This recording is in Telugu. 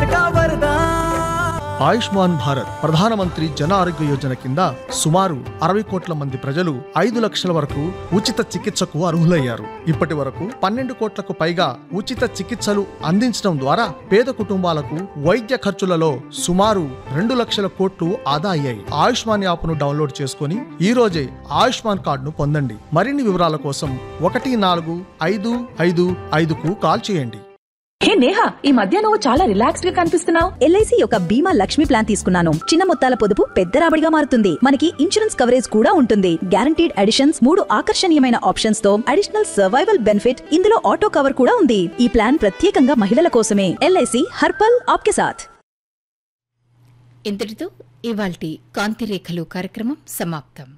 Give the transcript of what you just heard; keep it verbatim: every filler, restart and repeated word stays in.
का वरदान। ఆయుష్మాన్ భారత్ ప్రధానమంత్రి జన ఆరోగ్య యోజన కింద సుమారు అరవై కోట్ల మంది ప్రజలు ఐదు లక్షల వరకు ఉచిత చికిత్సకు అర్హులయ్యారు. ఇప్పటి వరకు పన్నెండు కోట్లకు పైగా ఉచిత చికిత్సలు అందించడం ద్వారా పేద కుటుంబాలకు వైద్య ఖర్చులలో సుమారు రెండు లక్షల కోట్లు ఆదా అయ్యాయి. ఆయుష్మాన్ యాప్ను డౌన్లోడ్ చేసుకుని ఈ రోజే ఆయుష్మాన్ కార్డును పొందండి. మరిన్ని వివరాల కోసం ఒకటి నాలుగు ఐదు ఐదు ఐదుకు కాల్ చేయండి. హే నేహా, ఈ మధ్య నువ్వు చాలా రిలాక్స్డ్ గా కనిపిస్తున్నావు. ఎల్ఐసి యొక్క బీమా లక్ష్మి ప్లాన్ తీసుకున్నాను. చిన్న మొత్తాల పొదుపు పెద్ద రాబడిగా మారుతుంది. మనకి ఇన్సూరెన్స్ కవరేజ్ కూడా ఉంటుంది. గ్యారంటీడ్ అడిషన్స్, మూడు ఆకర్షణీయమైన ఆప్షన్స్ తో అడిషనల్ సర్వైవల్ బెనిఫిట్, ఇందులో ఆటో కవర్ కూడా ఉంది. ఈ ప్లాన్ ప్రత్యేకంగా మహిళల కోసమే. ఎల్ఐసి హర్పల్ ఆప్కే సాథ్. ఇంతటితో ఇవాల్టి కాంతిరేఖలు కార్యక్రమం సమాప్తం.